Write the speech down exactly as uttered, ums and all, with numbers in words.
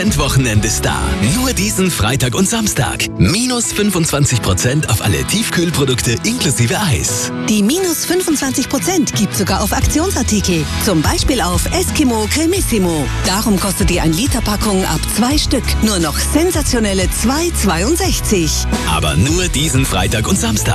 Wochenende ist da. Nur diesen Freitag und Samstag. Minus fünfundzwanzig Prozent auf alle Tiefkühlprodukte inklusive Eis. Die minus fünfundzwanzig Prozent gibt sogar auf Aktionsartikel. Zum Beispiel auf Eskimo Cremissimo. Darum kostet die ein Liter Packung ab zwei Stück nur noch sensationelle zwei Euro zweiundsechzig. Aber nur diesen Freitag und Samstag.